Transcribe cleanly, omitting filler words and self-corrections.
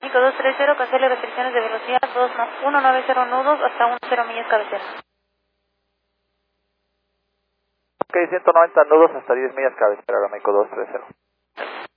México 230, cancele restricciones de velocidad 190 nudos hasta 10 millas cabecera. Ok, 190 nudos hasta 10 millas cabecera, Aeroméxico 230.